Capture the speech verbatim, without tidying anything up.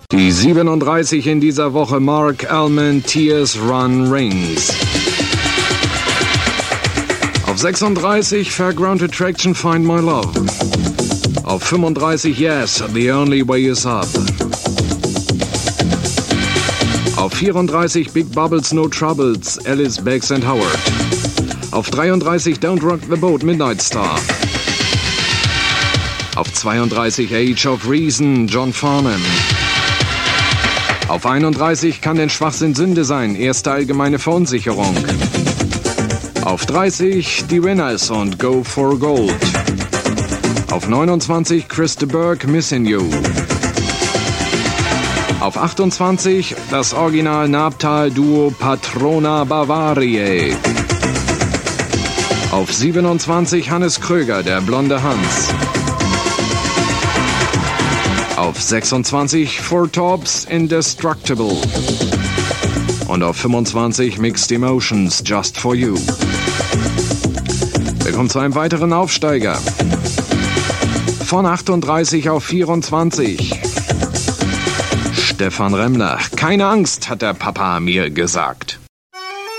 Die siebenunddreißig in dieser Woche, Mark Almond, Tears Run Rings. Auf sechsunddreißig, Fairground Attraction, Find My Love. Auf fünfunddreißig, Yes, The Only Way Is Up. Auf vierunddreißig, Big Bubbles, No Troubles, Alice, Beggs and Howard. Auf dreiunddreißig, Don't Rock the Boat, Midnight Star. Auf zweiunddreißig, Age of Reason, John Farnham. Auf einunddreißig, Kann denn Schwachsinn Sünde sein, erste allgemeine Verunsicherung. Auf dreißig, Die Winners und Go for Gold. Auf neunundzwanzig, Krista Burke, Missing You. Auf achtundzwanzig, das Original Nabtal-Duo Patrona Bavariae. Auf siebenundzwanzig, Hannes Kröger, Der blonde Hans. Auf sechsundzwanzig, Four Tops, Indestructible. Und auf fünfundzwanzig, Mixed Emotions, Just For You. Wir kommen zu einem weiteren Aufsteiger. Von achtunddreißig auf vierundzwanzig. Stefan Remmler. Keine Angst, hat der Papa mir gesagt.